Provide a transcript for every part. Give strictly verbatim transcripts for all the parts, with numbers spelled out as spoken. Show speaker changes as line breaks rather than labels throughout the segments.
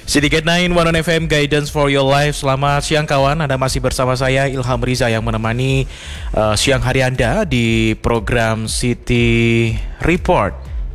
Sedikit Nine One F M Guidance for Your Life. Selamat siang kawan, Anda masih bersama saya Ilham Riza yang menemani uh, siang hari Anda di program City Report.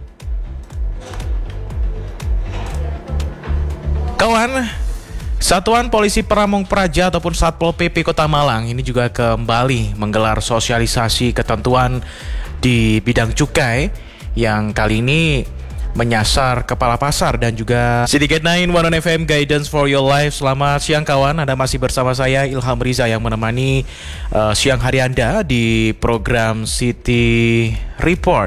Kawan, Satuan Polisi Pamung Praja ataupun Satpol P P Kota Malang ini juga kembali menggelar sosialisasi ketentuan di bidang cukai yang kali ini menyasar kepala pasar dan juga Sedikit Nine One F M Guidance for Your Life. Selamat siang kawan, Anda masih bersama saya Ilham Riza yang menemani uh, siang hari Anda di program City Report.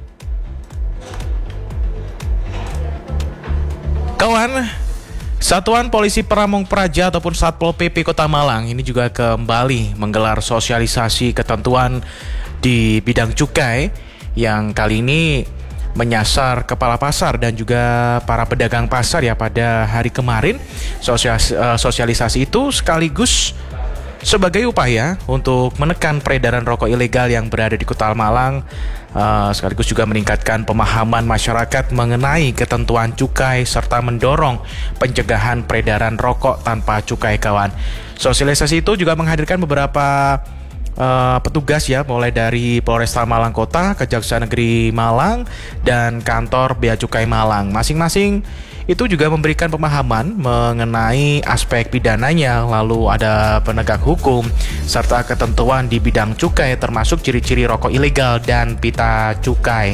Kawan, Satuan Polisi Pamung Praja ataupun Satpol P P Kota Malang ini juga kembali menggelar sosialisasi ketentuan di bidang cukai yang kali ini menyasar kepala pasar dan juga para pedagang pasar ya pada hari kemarin. Sosialis, uh, sosialisasi itu sekaligus sebagai upaya untuk menekan peredaran rokok ilegal yang berada di Kota Malang, uh, sekaligus juga meningkatkan pemahaman masyarakat mengenai ketentuan cukai serta mendorong pencegahan peredaran rokok tanpa cukai kawan. Sosialisasi itu juga menghadirkan beberapa Uh, petugas ya, mulai dari Polresta Malang Kota, Kejaksaan Negeri Malang, dan kantor Bea Cukai Malang. Masing-masing itu juga memberikan pemahaman mengenai aspek pidananya, lalu ada penegak hukum, serta ketentuan di bidang cukai termasuk ciri-ciri rokok ilegal dan pita cukai.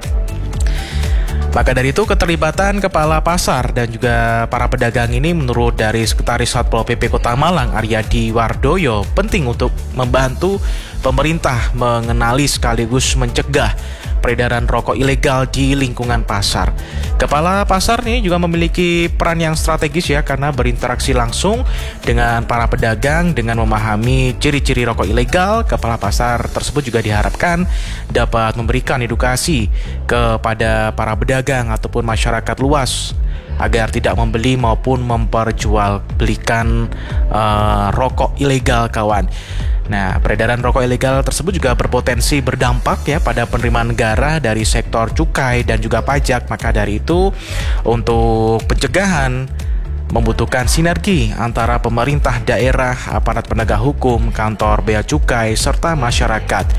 Maka dari itu keterlibatan kepala pasar dan juga para pedagang ini menurut dari Sekretaris Satpol P P Kota Malang Aryadi Wardoyo penting untuk membantu pemerintah mengenali sekaligus mencegah peredaran rokok ilegal di lingkungan pasar. Kepala pasar ini juga memiliki peran yang strategis ya, karena berinteraksi langsung dengan para pedagang dengan memahami ciri-ciri rokok ilegal. Kepala pasar tersebut juga diharapkan dapat memberikan edukasi kepada para pedagang ataupun masyarakat luas agar tidak membeli maupun memperjualbelikan uh, rokok ilegal kawan. Nah, peredaran rokok ilegal tersebut juga berpotensi berdampak ya pada penerimaan negara dari sektor cukai dan juga pajak. Maka dari itu, untuk pencegahan membutuhkan sinergi antara pemerintah daerah, aparat penegak hukum, kantor bea cukai, serta masyarakat.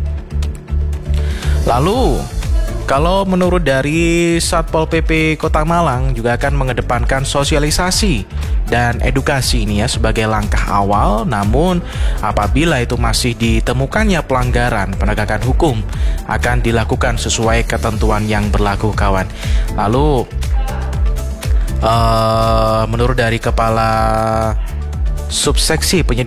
Lalu, kalau menurut dari Satpol P P Kota Malang juga akan mengedepankan sosialisasi dan edukasi ini ya sebagai langkah awal. Namun apabila itu masih ditemukannya pelanggaran, penegakan hukum akan dilakukan sesuai ketentuan yang berlaku kawan. Lalu uh, menurut dari Kepala Subseksi Penyediaan